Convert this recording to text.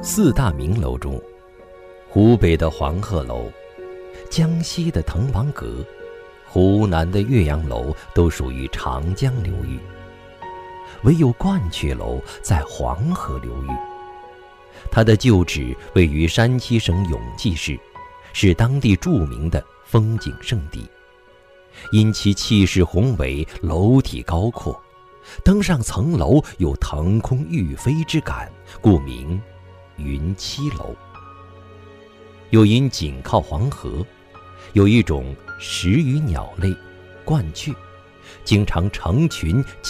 四大名楼中，湖北的黄鹤楼、江西的滕王阁、湖南的岳阳楼都属于长江流域，唯有鹳雀楼在黄河流域。它的旧址位于山西省永济市，是当地著名的风景胜地。因其气势宏伟，楼体高阔，登上层楼有腾空欲飞之感，故名云栖楼。又因紧靠黄河，有一种食鱼鸟类鹳雀，经常成群